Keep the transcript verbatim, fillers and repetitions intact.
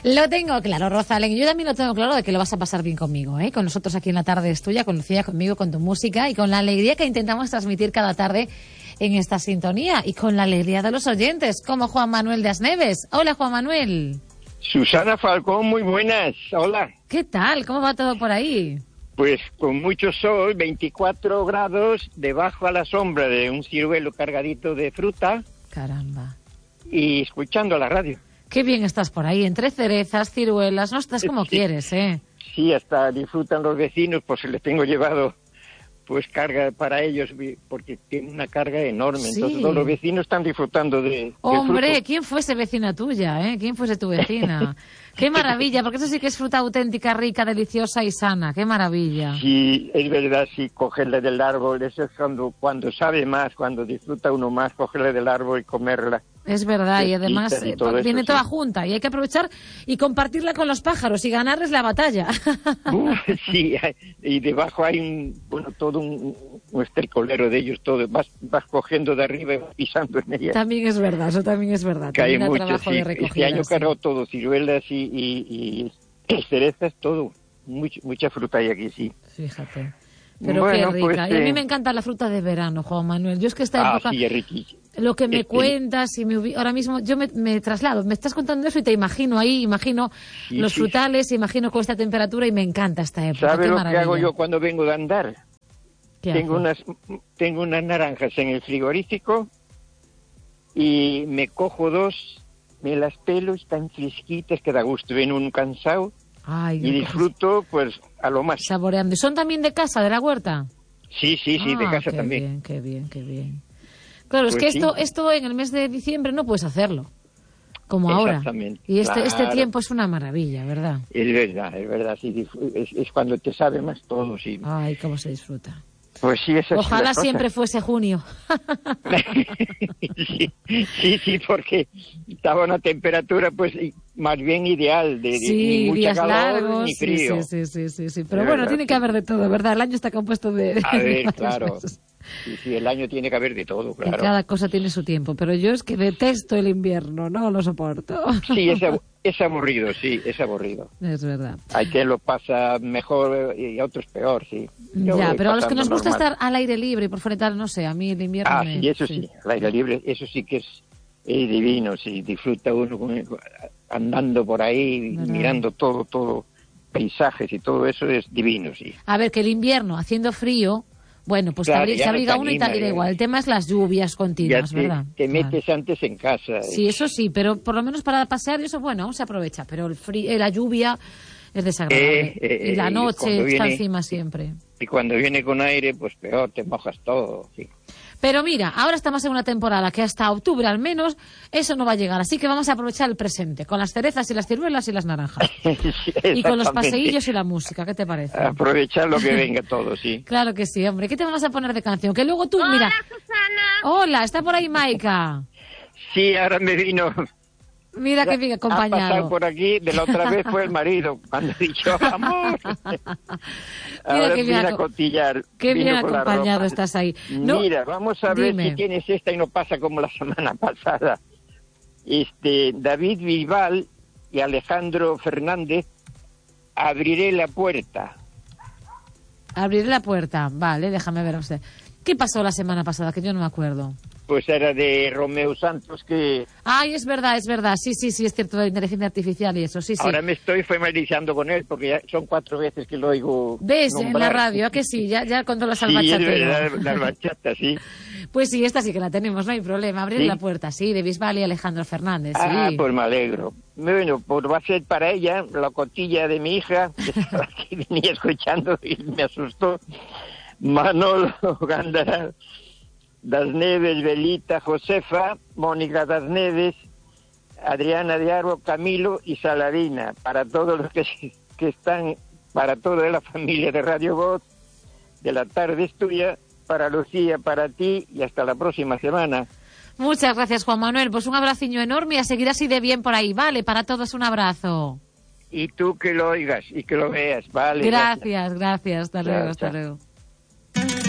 Lo tengo claro, Rosalén. Yo también lo tengo claro de que lo vas a pasar bien conmigo, ¿eh? Con nosotros aquí en La Tarde es Tuya, con Lucía, conmigo, con tu música y con la alegría que intentamos transmitir cada tarde en esta sintonía y con la alegría de los oyentes, como Juan Manuel de Asneves. Hola, Juan Manuel. Susana Falcón, muy buenas. Hola. ¿Qué tal? ¿Cómo va todo por ahí? Pues con mucho sol, veinticuatro grados, debajo a la sombra de un ciruelo cargadito de fruta. Caramba. Y escuchando la radio. Qué bien estás por ahí, entre cerezas, ciruelas, no estás como sí, quieres, ¿eh? Sí, hasta disfrutan los vecinos, pues se les tengo llevado pues carga para ellos, porque tiene una carga enorme. Sí. Entonces todos los vecinos están disfrutando de... Hombre, ¿quién fuese vecina tuya, eh? ¿Quién fuese tu vecina? ¡Qué maravilla! Porque eso sí que es fruta auténtica, rica, deliciosa y sana. ¡Qué maravilla! Sí, es verdad, sí, cogerla del árbol, eso es cuando, cuando sabe más, cuando disfruta uno más, cogerla del árbol y comerla. Es verdad, y además y todo viene eso, toda sí. junta, y hay que aprovechar y compartirla con los pájaros y ganarles la batalla. Uh, sí, y debajo hay un, bueno, todo un, un estercolero de ellos, todo, vas, vas cogiendo de arriba y vas pisando en ella. También es verdad, eso también es verdad. Que hay mucho, trabajo sí. de recogida, este año sí. cargó todo, ciruelas y, y, y cerezas, todo, mucha, mucha fruta hay aquí, sí. Fíjate. Pero bueno, qué rica. Pues, y a mí eh... me encanta la fruta de verano, Juan Manuel. Yo es que esta ah, época, sí, es riquísimo. Lo que me este... cuentas y me ubi... ahora mismo yo me, me traslado, me estás contando eso y te imagino ahí, imagino sí, los sí, frutales, sí. imagino con esta temperatura y me encanta esta época. ¿Sabes lo maravilla. que hago yo cuando vengo de andar? Tengo haces? unas, tengo unas naranjas en el frigorífico y me cojo dos, me las pelo, están fresquitas, que da gusto, ven un cansado. Ay, y disfruto pues a lo más. Saboreando. ¿Y son también de casa, de la huerta? Sí, sí, sí, ah, de casa qué también. Bien, qué bien, qué bien. Claro, pues es que sí. esto esto en el mes de diciembre no puedes hacerlo, como ahora. Y este claro. este tiempo es una maravilla, ¿verdad? Es verdad, es verdad, sí, es, es cuando te sabe más todo, sí. Ay, cómo se disfruta. Pues sí, eso Ojalá es siempre fuese junio. sí, sí, sí, porque estaba una temperatura pues más bien ideal, de, sí, ni mucha días calor largos, ni frío. Sí, sí, sí, sí, sí. Pero de bueno, verdad, tiene que haber de todo, ¿verdad? El año está compuesto de... A ver, claro. Sí, sí, el año tiene que haber de todo, claro. Y cada cosa tiene su tiempo, pero yo es que detesto el invierno, no lo soporto. Sí, es, ab es aburrido, sí, es aburrido. Es verdad. Hay quien lo pasa mejor y otros peor, sí. Yo ya, pero a los que nos gusta normal. estar al aire libre y por fuera tal, no sé, a mí el invierno Ah, me... sí, eso sí. sí, al aire libre, eso sí que es, es divino, sí, disfruta uno con, andando por ahí, ¿verdad? Mirando todo, todo, paisajes y todo eso es divino, sí. A ver, que el invierno, haciendo frío... Bueno, pues claro, se abriga no uno y tal, y da igual. El tema es las lluvias continuas, ya te, ¿verdad? te metes claro. antes en casa. Sí, eso sí, pero por lo menos para pasear eso, bueno, se aprovecha. Pero el frío, la lluvia es desagradable. Eh, eh, y la noche y está viene, encima siempre. Y cuando viene con aire, pues peor, te mojas todo, sí. Pero mira, ahora estamos en una temporada que hasta octubre al menos eso no va a llegar. Así que vamos a aprovechar el presente, con las cerezas y las ciruelas y las naranjas. sí, y con los paseillos y la música, ¿qué te parece? Aprovechar lo que venga todo, sí. Claro que sí, hombre. ¿Qué te vamos a poner de canción? Que luego tú, Hola, mira... Susana. Hola, está por ahí Maika. Sí, ahora me vino... Mira que bien acompañado. Ha pasado por aquí, de la otra vez fue el marido, cuando he dicho amor. Ahora que viene bien a cotillar. Qué bien acompañado estás ahí. No, Mira, vamos a ver dime. si tienes esta y no pasa como la semana pasada. Este, David Bisbal y Alejandro Fernández, Abriré la puerta. Abriré la puerta, vale, déjame ver usted. ¿Qué pasó la semana pasada? Que yo no me acuerdo. Pues era de Romeo Santos que... Ay, es verdad, es verdad. Sí, sí, sí, es cierto, de inteligencia artificial y eso, sí, sí. Ahora me estoy familiarizando con él porque ya son cuatro veces que lo oigo ¿Ves? nombrar. En la radio, ¿a que sí? Ya, ya con todas las sí, albachatas. La albachata, sí. Pues sí, esta sí que la tenemos, no hay problema. Abrir ¿Sí? la puerta, sí, de Bisbal y Alejandro Fernández, ah, sí. pues me alegro. Bueno, pues va a ser para ella, la cotilla de mi hija, que venía escuchando y me asustó. Manolo Gándara Das Neves, Belita, Josefa, Mónica Das Neves, Adriana Diarbo, Camilo y Saladina, para todos los que, que están, para toda la familia de Radio Voz, de La Tarde es Tuya, para Lucía, para ti y hasta la próxima semana. Muchas gracias, Juan Manuel. Pues un abraciño enorme y a seguir así de bien por ahí, ¿vale? Para todos un abrazo. Y tú que lo oigas y que lo veas, ¿vale? Gracias, gracias. Hasta luego, hasta luego.